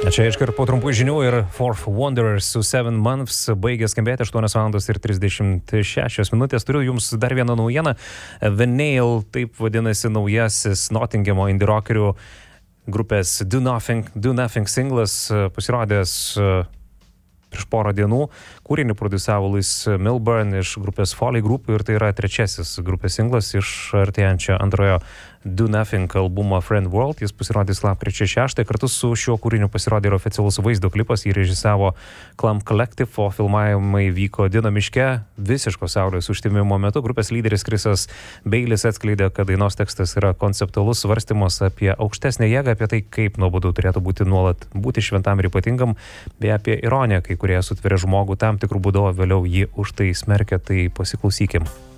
Čia iškart po trumpų žinių ir Fourth Wonders su 7 Months baigė skambėti 8:36 minutės. Turiu jums dar vieną naujieną. The Nail, taip vadinasi naujasis Nottinghamo indie rockerių grupės Do Nothing singlas, pasirodęs prieš porą dienų. Kūrinį produsavo Louis Milburn iš grupės Foley Group ir tai yra trečiasis grupės singlas iš artėjančio antrojo Do Nothing albumo Friend World. Jis pasirodys lapkričio 6. Kartu su šiuo kūriniu pasirodė ir oficialus vaizdo klipas. Jį režisavo Clump Collective, o filmavimai vyko Dino miške visiško saulės užtemimo metu. Grupės lyderis Chrisas Bailis atskleidė, kad dainos tekstas yra konceptualus svarstymas apie aukštesnę jėgą, apie tai, kaip nuobodu turėtų būti nuolat būti šventam ir ypatingam, bei apie ironiją, kai kurie sutveria žmogų tam tikrų būdų, vėliau jį už tai smerkia. Tai pasiklausykim.